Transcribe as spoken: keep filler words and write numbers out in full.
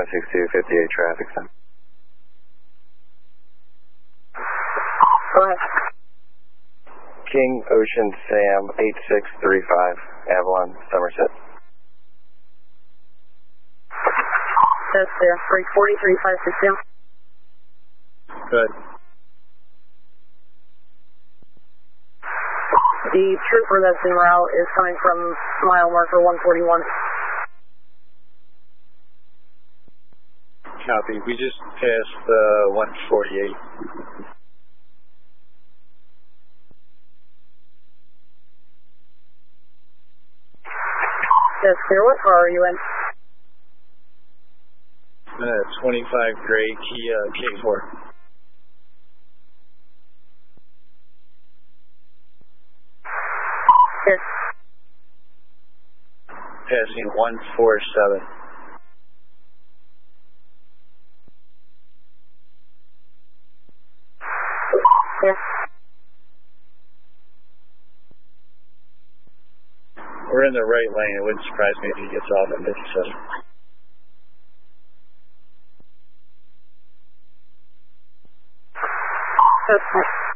five six two, fifty-eight traffic center. Go ahead. King Ocean Sam eight six three five, Avalon, Somerset. That's there, three forty, three five six two. Good. The trooper that's en route is coming from mile marker one forty-one. Copy. We just passed uh, one forty-eight. That's clear. What car are you in? Uh, twenty-five gray Kia K four. Yes. Passing one forty-seven. Yes. We're in the right lane. It wouldn't surprise me if he gets off at fifty-seven. That's